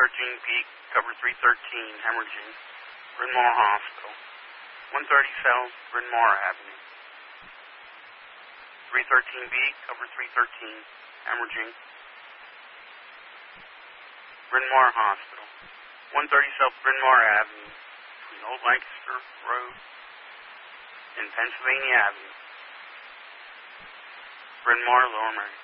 313 Peak, cover 313, hemorrhaging, Bryn Mawr Hospital. 130 South Bryn Mawr Avenue. 313B, cover 313, hemorrhaging, Bryn Mawr Hospital. 130 South Bryn Mawr Avenue, between Old Lancaster Road and Pennsylvania Avenue. Bryn Mawr, Lower Merion.